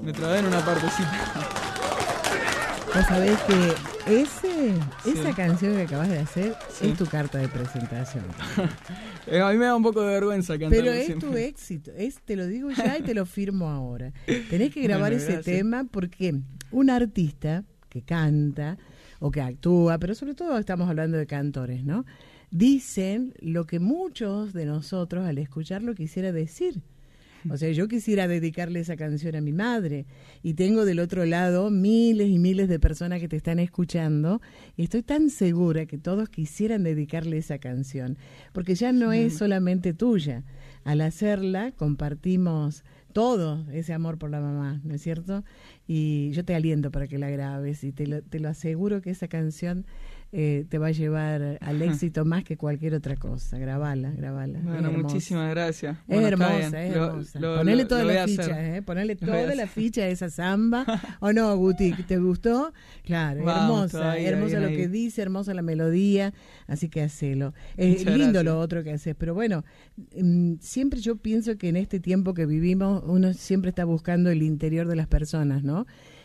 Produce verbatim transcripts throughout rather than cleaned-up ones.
me trabé en una partecita. Vos sabés que ese, sí. esa canción que acabas de hacer sí. es tu carta de presentación. A mí me da un poco de vergüenza cantar. Pero es siempre. tu éxito, es, te lo digo ya y te lo firmo ahora. Tenés que grabar bueno, ese gracias. tema porque un artista que canta o que actúa, pero sobre todo estamos hablando de cantores, ¿no? Dicen lo que muchos de nosotros al escucharlo quisiera decir. O sea, yo quisiera dedicarle esa canción a mi madre y tengo del otro lado miles y miles de personas que te están escuchando y estoy tan segura que todos quisieran dedicarle esa canción, porque ya no es solamente tuya. Al hacerla compartimos todo ese amor por la mamá, ¿no es cierto? Y yo te aliento para que la grabes y te lo, te lo aseguro que esa canción eh, te va a llevar al éxito más que cualquier otra cosa. Grabala, grabala. Bueno, muchísimas gracias. Es bueno, hermosa, es hermosa. Lo, lo, Ponele toda la ficha, ¿eh? Ponele toda la ficha a esa samba. ¿O no, Guti? ¿Te gustó? Claro, Vamos, hermosa, ahí, hermosa ahí, lo ahí. que dice, hermosa la melodía, así que hacelo. Es lindo gracias. lo otro que haces, pero bueno, mmm, siempre yo pienso que en este tiempo que vivimos uno siempre está buscando el interior de las personas, ¿no?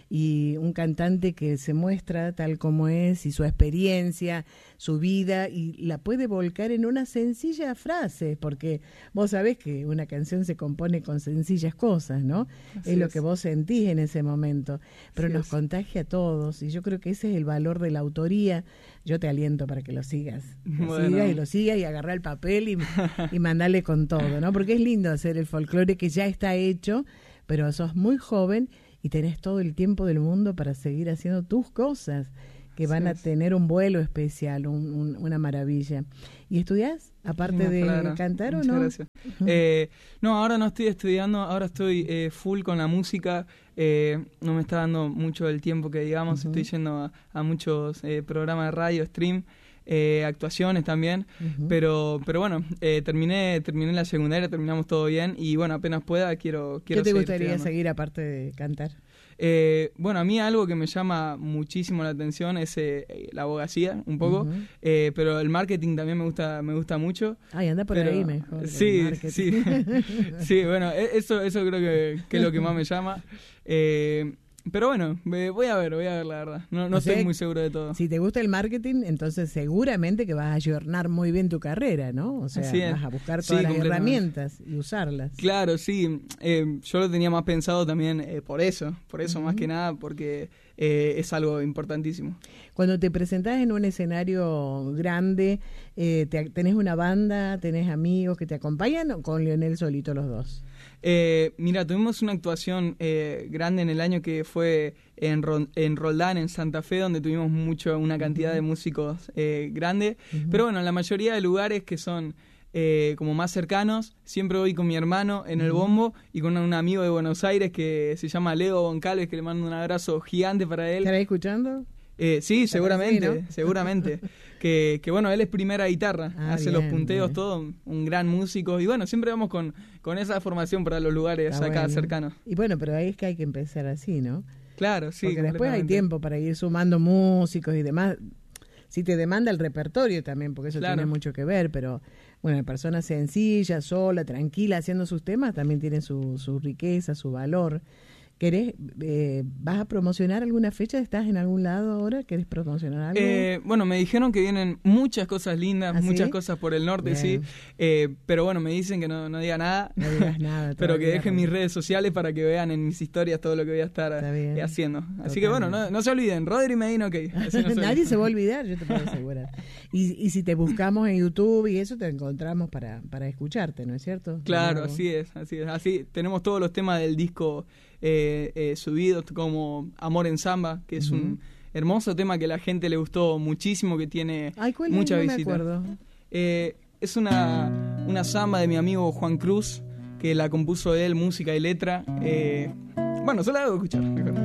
Y un cantante que se muestra tal como es y su experiencia, su vida, y la puede volcar en una sencilla frase, porque vos sabés que una canción se compone con sencillas cosas, ¿no? Así es lo es. que vos sentís en ese momento, pero Así nos es. contagia a todos, y yo creo que ese es el valor de la autoría. Yo te aliento para que lo sigas, lo bueno. sigas y lo sigas y agarrar el papel y, y mandarle con todo, ¿no? Porque es lindo hacer el folclore que ya está hecho, pero sos muy joven y tenés todo el tiempo del mundo para seguir haciendo tus cosas, que van sí, a tener un vuelo especial, un, un, una maravilla. ¿Y estudiás, aparte de palabra. cantar Muchas o no? Gracias. Uh-huh. Eh, no, ahora no estoy estudiando, ahora estoy eh, full con la música, eh, no me está dando mucho el tiempo que digamos, uh-huh. estoy yendo a, a muchos eh, programas de radio, stream, Eh, actuaciones también, uh-huh. pero pero bueno, eh, terminé terminé la secundaria, terminamos todo bien y bueno, apenas pueda quiero quiero ¿Qué te seguir gustaría estudiando. seguir aparte de cantar? Eh, bueno, a mí algo que me llama muchísimo la atención es eh, la abogacía, un poco, uh-huh. eh, pero el marketing también me gusta me gusta mucho. Ay, anda por pero, ahí mejor. Sí, sí, sí, bueno, eso eso creo que, que es lo que más me llama. Eh, Pero bueno, voy a ver, voy a ver la verdad. No, no o estoy sea, muy seguro de todo. Si te gusta el marketing, entonces seguramente que vas a ayornar muy bien tu carrera, ¿no? O sea, vas a buscar todas sí, las herramientas y usarlas. Claro, sí. Eh, yo lo tenía más pensado también eh, por eso, por eso uh-huh. más que nada, porque eh, es algo importantísimo. Cuando te presentás en un escenario grande, eh, te, ¿tenés una banda, tenés amigos que te acompañan o con Leonel solito los dos? Eh, mira, tuvimos una actuación eh, grande en el año que fue en, Ron, en Roldán, en Santa Fe, donde tuvimos mucho una cantidad uh-huh. de músicos eh, grande. Uh-huh. Pero bueno, en la mayoría de lugares que son eh, como más cercanos, siempre voy con mi hermano en uh-huh. el bombo y con un amigo de Buenos Aires que se llama Leo Goncalves, que le mando un abrazo gigante para él. ¿Estará escuchando? Eh, sí, seguramente, así, ¿no? seguramente. que, que bueno, él es primera guitarra, ah, hace bien, los punteos, bien. todo, un gran músico. Y bueno, siempre vamos con, con esa formación para los lugares Está acá bueno. cercanos. Y bueno, pero ahí es que hay que empezar así, ¿no? Claro, sí. Porque después hay tiempo para ir sumando músicos y demás. Si te demanda el repertorio también, porque eso claro. tiene mucho que ver, pero bueno, persona sencilla, sola, tranquila, haciendo sus temas, también tiene su, su riqueza, su valor. ¿Querés, eh, vas a promocionar alguna fecha? ¿Estás en algún lado ahora? ¿Querés promocionar algo? Eh, bueno, me dijeron que vienen muchas cosas lindas, ¿Ah, muchas sí? cosas por el norte, Bien. sí. Eh, pero bueno, me dicen que no, no diga nada. No digas nada. pero que dejen no. mis redes sociales para que vean en mis historias todo lo que voy a estar eh, haciendo. Así Totalmente. que bueno, no, no se olviden. Rodri Medina, ok. Así no se Nadie se va a olvidar, yo te puedo asegurar. Y, y si te buscamos en YouTube y eso, te encontramos para, para escucharte, ¿no es cierto? Claro, así es, así es. Así tenemos todos los temas del disco eh, eh, subidos, como Amor en Samba, que es uh-huh. un hermoso tema que a la gente le gustó muchísimo, que tiene Ay, ¿cuál mucha es? visita. No me acuerdo. Eh, es una, una samba de mi amigo Juan Cruz, que la compuso él, música y letra. Eh, bueno, solo la hago escuchar, mejor.